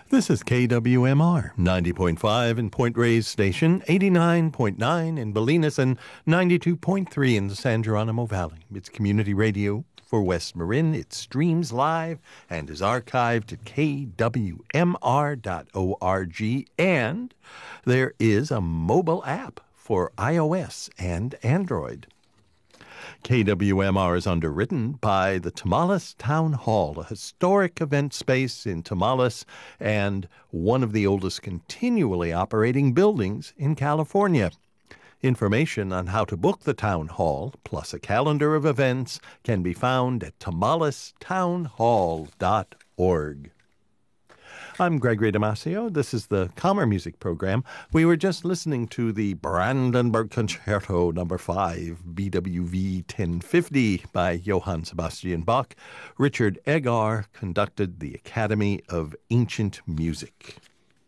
This is KWMR 90.5 in Point Reyes Station, 89.9 in Bolinas, and 92.3 in the San Geronimo Valley. It's community radio for West Marin. It streams live and is archived at kwmr.org. And there is a mobile app for iOS and Android. KWMR is underwritten by the Tamales Town Hall, a historic event space in Tamales and one of the oldest continually operating buildings in California. Information on how to book the town hall, plus a calendar of events, can be found at tamalestownhall.org. I'm Gregory Damasio. This is the Calmer Music Program. We were just listening to the Brandenburg Concerto No. 5, BWV 1050 by Johann Sebastian Bach. Richard Egar conducted the Academy of Ancient Music.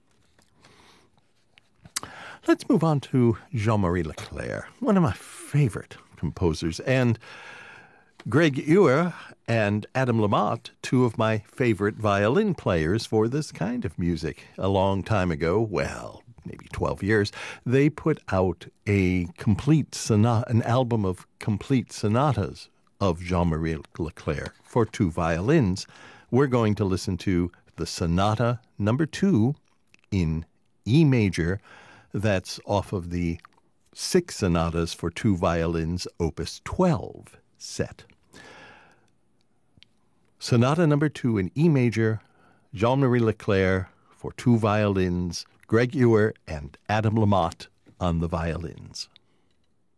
Let's move on to Jean-Marie Leclerc, one of my favorite composers, and Greg Ewer and Adam Lamotte, two of my favorite violin players for this kind of music. A long time ago, well, maybe 12 years, they put out a complete an album of complete sonatas of Jean-Marie Leclerc for two violins. We're going to listen to the Sonata No. 2 in E major. That's off of the 6 sonatas for two violins, Opus 12 set. Sonata No. 2 in E major, Jean-Marie Leclerc for two violins, Greg Ewer and Adam Lamotte on the violins.